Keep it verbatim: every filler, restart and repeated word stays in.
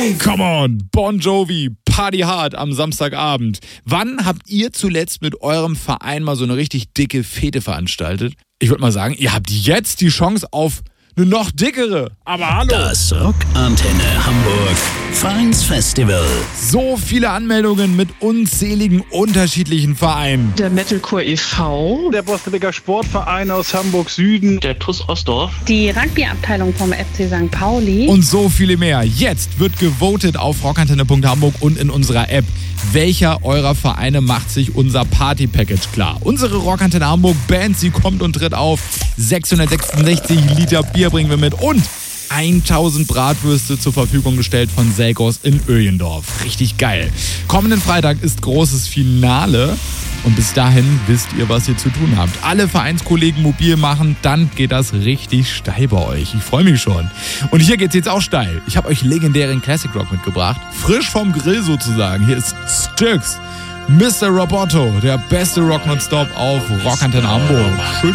Live! Come on, Bon Jovi, Party hard am Samstagabend. Wann habt ihr zuletzt mit eurem Verein mal so eine richtig dicke Fete veranstaltet? Ich würde mal sagen, ihr habt jetzt die Chance auf eine noch dickere. Aber hallo. Das Rockantenne Hamburg Vereinsfestival. So viele Anmeldungen mit unzähligen unterschiedlichen Vereinen. Der Metalcore e V. Der Bostebecker Sportverein aus Hamburg Süden. Der T U S Ostdorf. Die Rugby-Abteilung vom F C Sankt Pauli. Und so viele mehr. Jetzt wird gewotet auf rockantenne punkt hamburg und in unserer App. Welcher eurer Vereine macht sich unser Party-Package klar? Unsere Rockantenne Hamburg Band, sie kommt und tritt auf. sechshundertsechsundsechzig Liter Bier bringen wir mit und tausend Bratwürste zur Verfügung gestellt von Selgos in Öjendorf. Richtig geil. Kommenden Freitag ist großes Finale und bis dahin wisst ihr, was ihr zu tun habt. Alle Vereinskollegen mobil machen, dann geht das richtig steil bei euch. Ich freue mich schon. Und hier geht's jetzt auch steil. Ich habe euch legendären Classic Rock mitgebracht. Frisch vom Grill sozusagen. Hier ist Styx, Mister Roboto, der beste Rock nonstop auf Rockantenne Hamburg. Schön